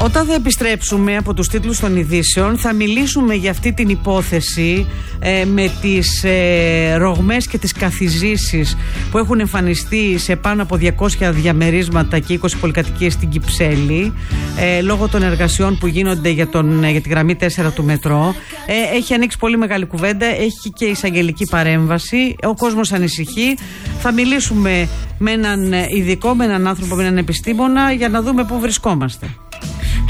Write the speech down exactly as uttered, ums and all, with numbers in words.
Όταν θα επιστρέψουμε από τους τίτλους των ειδήσεων, θα μιλήσουμε για αυτή την υπόθεση ε, με τις ε, ρογμές και τις καθιζήσεις που έχουν εμφανιστεί σε πάνω από διακόσια διαμερίσματα και είκοσι πολυκατοικίες στην Κυψέλη, ε, λόγω των εργασιών που γίνονται για, τον, για τη γραμμή τέσσερα του μετρό. Ε, έχει ανοίξει πολύ μεγάλη κουβέντα, έχει και εισαγγελική παρέμβαση, ο κόσμος ανησυχεί. Θα μιλήσουμε με έναν ειδικό, με έναν άνθρωπο, με έναν επιστήμονα, για να δούμε πού βρισκόμαστε.